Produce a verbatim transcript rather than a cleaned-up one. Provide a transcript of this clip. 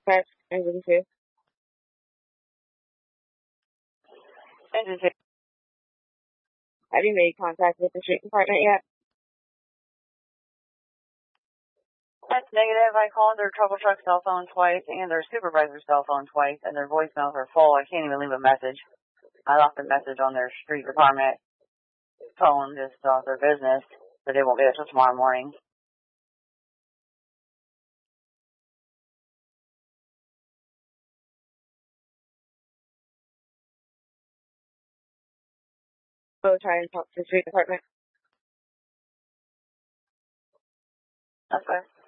Dispatch, engine two. Engine two. Have you made contact with the street department yet? That's negative. I called their trouble truck cell phone twice and their supervisor's cell phone twice, and their voicemails are full. I can't even leave a message. I left a message on their street department phone just off their business, but they won't get it till tomorrow morning. Go try and talk to the street department. Okay.